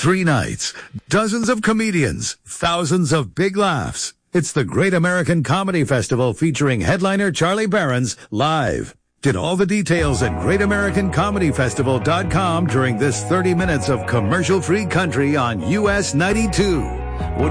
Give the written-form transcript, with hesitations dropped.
3 nights, dozens of comedians, thousands of big laughs. It's the Great American Comedy Festival featuring headliner Charlie Berens live. Get all the details at greatamericancomedyfestival.com during this 30 minutes of commercial-free country on US 92.